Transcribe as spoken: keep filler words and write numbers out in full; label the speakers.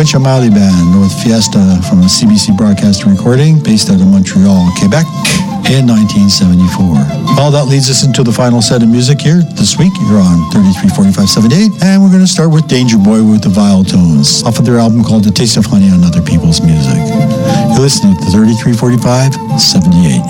Speaker 1: Quench O'Malley Band, North Fiesta, from a C B C broadcaster recording based out of Montreal, Quebec, in nineteen seventy-four. All that leads us into the final set of music here this week. You're on thirty-three forty-five seventy-eight, and we're going to start with Danger Boy with the Vile Tones, off of their album called The Taste of Honey on Other People's Music. You're listening to thirty-three forty-five seventy-eight.